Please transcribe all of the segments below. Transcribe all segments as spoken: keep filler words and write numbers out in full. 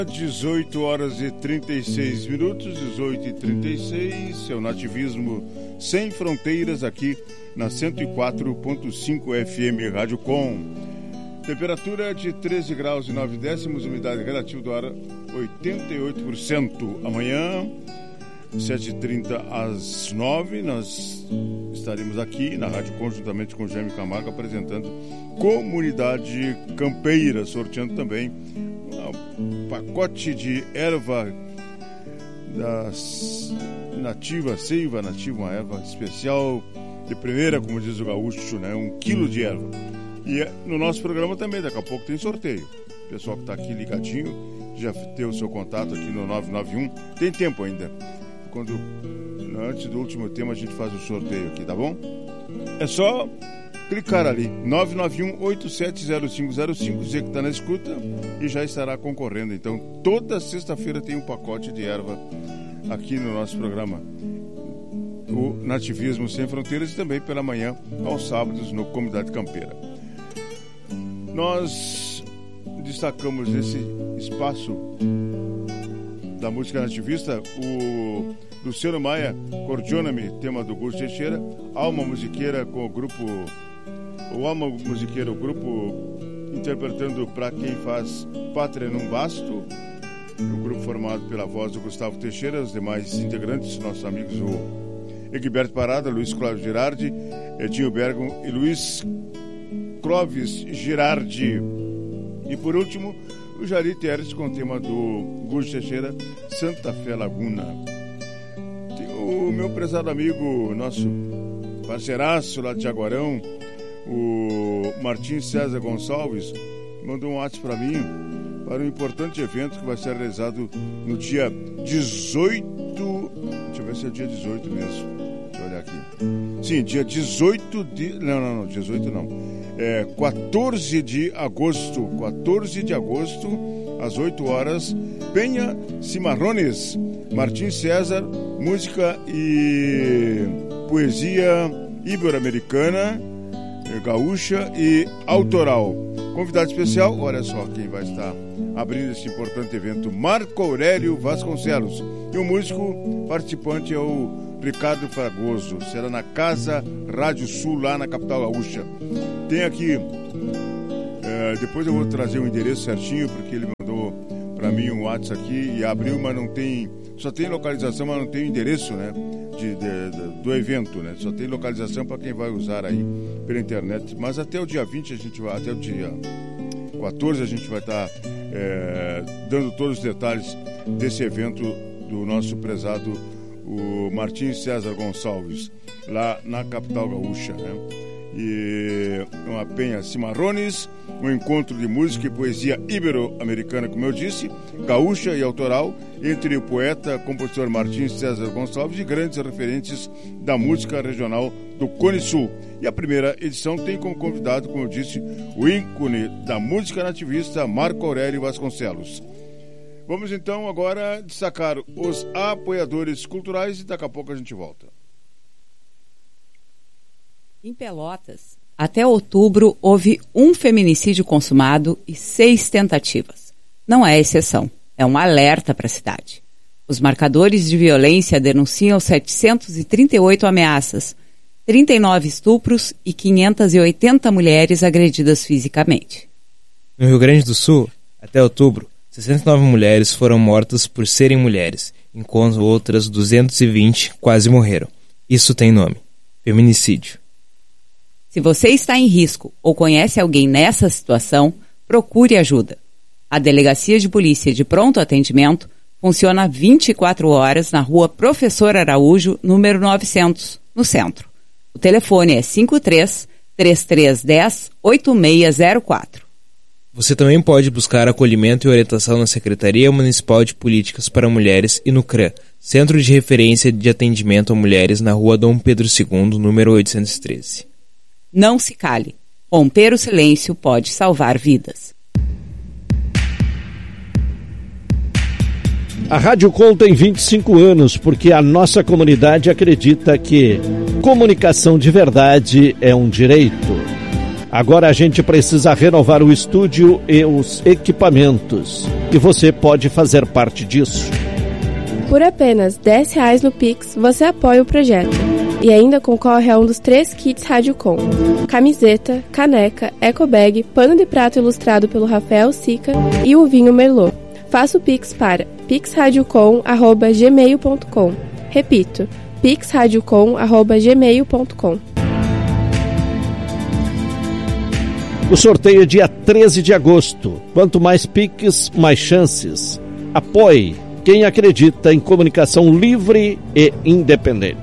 dezoito horas e trinta e seis minutos, dezoito e trinta e seis, seu Nativismo Sem Fronteiras aqui na cento e quatro ponto cinco F M Rádio Com. Temperatura de treze graus e nove décimos, umidade relativa do ar oitenta e oito por cento. Amanhã, sete e trinta às nove, nós estaremos aqui na Rádio Com, juntamente com o Jaime Camargo, apresentando Comunidade Campeira, sorteando também um pacote de erva das nativa, seiva nativa, uma erva especial de primeira, como diz o gaúcho, né? Um quilo de erva. E no nosso programa também, daqui a pouco tem sorteio. O pessoal que está aqui ligadinho, já tem o seu contato aqui no nove nove um, tem tempo ainda. Quando, antes do último tema, a gente faz o sorteio aqui, tá bom? É só clicar ali, nove nove um, oito sete zero cinco zero cinco, dizer que está na escuta e já estará concorrendo. Então, toda sexta-feira tem um pacote de erva aqui no nosso programa, o Nativismo Sem Fronteiras, e também pela manhã, aos sábados, no Comunidade Campeira. Nós destacamos nesse espaço da música nativista o Luciano Maia, Cordiona-me, tema do Gusto Teixeira, Alma Musiqueira com o grupo... O Alma Musiqueira, o grupo interpretando Pra Quem Faz Pátria Num Basto, o grupo formado pela voz do Gustavo Teixeira, os demais integrantes, nossos amigos, o Egberto Parada, Luiz Clóvis Girardi, Edinho Bergamo e Luiz Clóvis Girardi. E por último, o Jari Teres com o tema do Gusto Teixeira, Santa Fé Laguna. Tem o meu prezado amigo, nosso parceiraço lá de Jaguarão, o Martins César Gonçalves, mandou um WhatsApp para mim para um importante evento que vai ser realizado no dia dezoito. Deixa eu ver se é dia dezoito mesmo. Deixa eu olhar aqui. Sim, dia dezoito de. Não, não, não, dezoito não. É quatorze de agosto. quatorze de agosto, às oito horas, Penha Cimarrones. Martins César, música e poesia ibero-americana, gaúcha e autoral. Convidado especial, olha só quem vai estar abrindo esse importante evento, Marco Aurélio Vasconcelos. E o músico participante é o Ricardo Fragoso. Será na Casa Rádio Sul, lá na capital gaúcha. Tem aqui, é, depois eu vou trazer o endereço certinho, porque ele mandou para mim um WhatsApp aqui e abriu, mas não tem, só tem localização, mas não tem o endereço, né? De, de, de, do evento, né? Só tem localização para quem vai usar aí pela internet. Mas até o dia vinte a gente vai, até o dia quatorze a gente vai estar tá, é, dando todos os detalhes desse evento do nosso prezado o Martins César Gonçalves, lá na capital gaúcha, né? E uma Penha Cimarrones, um encontro de música e poesia ibero-americana, como eu disse, gaúcha e autoral, entre o poeta, compositor Martins César Gonçalves e grandes referentes da música regional do Cone Sul. E a primeira edição tem como convidado, como eu disse, o ícone da música nativista, Marco Aurélio Vasconcelos. Vamos então agora destacar os apoiadores culturais e daqui a pouco a gente volta. Em Pelotas, até outubro, houve um feminicídio consumado e seis tentativas. Não é exceção, é um alerta para a cidade. Os marcadores de violência denunciam setecentas e trinta e oito ameaças, trinta e nove estupros e quinhentas e oitenta mulheres agredidas fisicamente. No Rio Grande do Sul, até outubro, sessenta e nove mulheres foram mortas por serem mulheres, enquanto outras duzentas e vinte quase morreram. Isso tem nome: feminicídio. Se você está em risco ou conhece alguém nessa situação, procure ajuda. A Delegacia de Polícia de Pronto Atendimento funciona vinte e quatro horas na Rua Professor Araújo, número novecentos, no centro. O telefone é cinco três, três três um zero, oito seis zero quatro. Você também pode buscar acolhimento e orientação na Secretaria Municipal de Políticas para Mulheres e no C R A, Centro de Referência de Atendimento a Mulheres, na Rua Dom Pedro segundo, número oitocentos e treze. Não se cale. Romper o silêncio pode salvar vidas. A Rádio Com tem vinte e cinco anos porque a nossa comunidade acredita que comunicação de verdade é um direito. Agora a gente precisa renovar o estúdio e os equipamentos. E você pode fazer parte disso. Por apenas dez reais no Pix, você apoia o projeto. E ainda concorre a um dos três kits Radiocom. Camiseta, caneca, ecobag, pano de prato ilustrado pelo Rafael Sica e o vinho Merlot. Faça o Pix para pix radiocom arroba gmail ponto com. Repito, pix radiocom arroba gmail ponto com. O sorteio é dia treze de agosto. Quanto mais Pix, mais chances. Apoie quem acredita em comunicação livre e independente.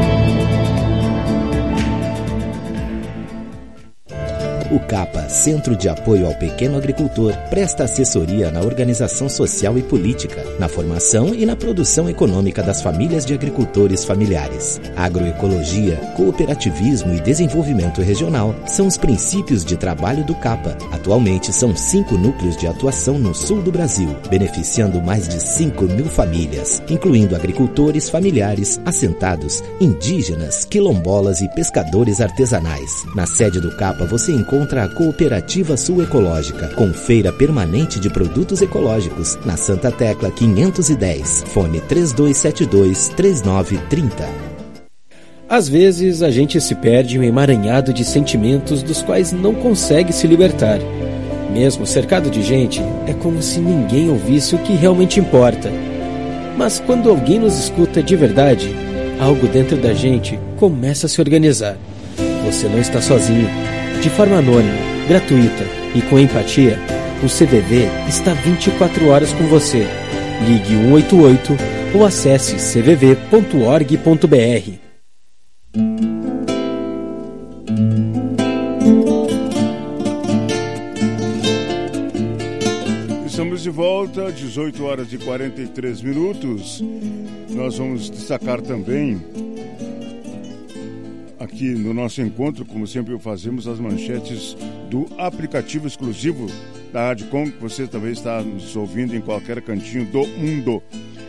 O CAPA, Centro de Apoio ao Pequeno Agricultor, presta assessoria na organização social e política, na formação e na produção econômica das famílias de agricultores familiares. Agroecologia, cooperativismo e desenvolvimento regional são os princípios de trabalho do CAPA. Atualmente são cinco núcleos de atuação no sul do Brasil, beneficiando mais de cinco mil famílias, incluindo agricultores familiares, assentados, indígenas, quilombolas e pescadores artesanais. Na sede do CAPA você encontra Contra a Cooperativa Sul Ecológica, com feira permanente de produtos ecológicos, na Santa Tecla quinhentos e dez, fone três dois sete dois, três nove três zero. Às vezes a gente se perde em um emaranhado de sentimentos dos quais não consegue se libertar. Mesmo cercado de gente, é como se ninguém ouvisse o que realmente importa. Mas quando alguém nos escuta de verdade, algo dentro da gente começa a se organizar. Você não está sozinho. De forma anônima, gratuita e com empatia, o C V V está vinte e quatro horas com você. Ligue um oito oito ou acesse c v v ponto org ponto b r. Estamos de volta, dezoito horas e quarenta e três minutos. Nós vamos destacar também aqui no nosso encontro, como sempre fazemos, as manchetes do aplicativo exclusivo da Radiocom, que você também está nos ouvindo em qualquer cantinho do mundo.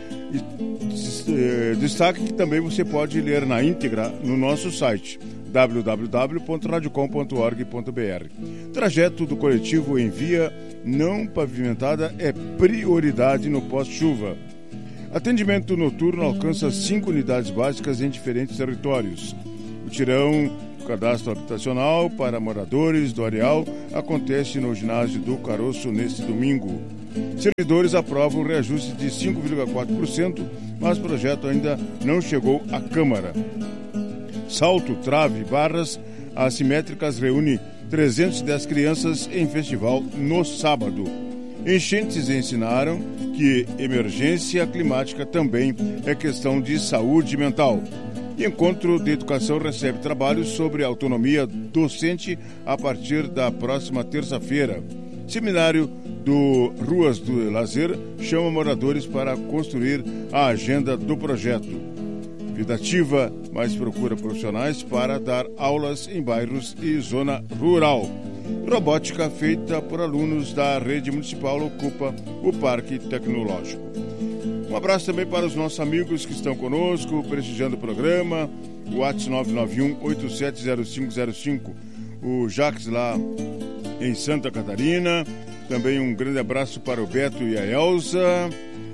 E, destaque que também você pode ler na íntegra no nosso site w w w ponto radiocom ponto org ponto b r. Trajeto do coletivo em via não pavimentada é prioridade no pós-chuva. Atendimento noturno alcança cinco unidades básicas em diferentes territórios. O tirão do cadastro habitacional para moradores do areal acontece no ginásio do Caroço neste domingo. Servidores aprovam o reajuste de cinco vírgula quatro por cento, mas o projeto ainda não chegou à Câmara. Salto, trave e barras assimétricas reúne trezentas e dez crianças em festival no sábado. Enchentes ensinaram que emergência climática também é questão de saúde mental. Encontro de Educação recebe trabalhos sobre autonomia docente a partir da próxima terça-feira. Seminário do Ruas do Lazer chama moradores para construir a agenda do projeto. Vida Ativa mais procura profissionais para dar aulas em bairros e zona rural. Robótica feita por alunos da rede municipal ocupa o Parque Tecnológico. Um abraço também para os nossos amigos que estão conosco, prestigiando o programa, o WhatsApp nove nove um, oito sete zero cinco zero cinco, o Jacques lá em Santa Catarina, também um grande abraço para o Beto e a Elza,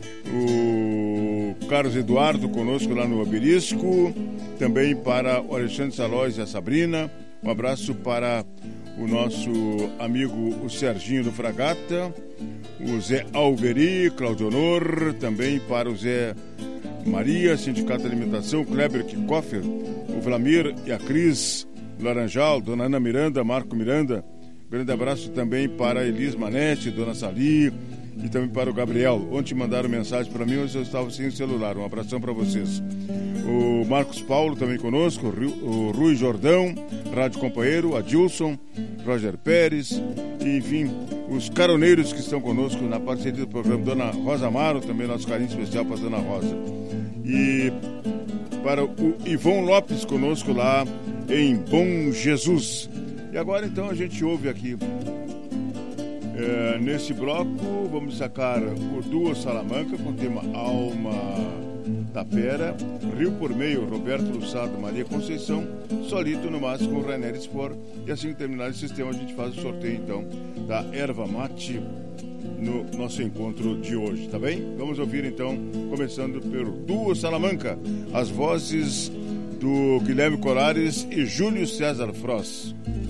o Carlos Eduardo conosco lá no Obelisco, também para o Alexandre Salóis e a Sabrina, um abraço para o nosso amigo o Serginho do Fragata, o Zé Alveri, Claudio Honor, também para o Zé Maria, Sindicato de Alimentação, o Kleber Kikoffer, o Vlamir e a Cris Laranjal, Dona Ana Miranda, Marco Miranda, grande abraço também para a Elis Manete, Dona Sali e também para o Gabriel. Ontem mandaram mensagem para mim, mas eu estava sem celular, um abração para vocês. O Marcos Paulo também conosco, o Rui Jordão, Rádio Companheiro, Adilson, Roger Pérez, e, enfim, os caroneiros que estão conosco na parceria do programa, Dona Rosa Amaro, também nosso carinho especial para a Dona Rosa. E para o Ivon Lopes conosco lá em Bom Jesus. E agora então a gente ouve aqui, é, nesse bloco, vamos sacar o Duo Salamanca com o tema Alma Tapera, Rio por Meio, Roberto Lussado, Maria Conceição, Solito no máximo, Rainer Spor. E assim que terminar esse sistema, a gente faz o sorteio então da erva mate no nosso encontro de hoje, tá bem? Vamos ouvir então, começando pelo Duo Salamanca, as vozes do Guilherme Colares e Júlio César Fross.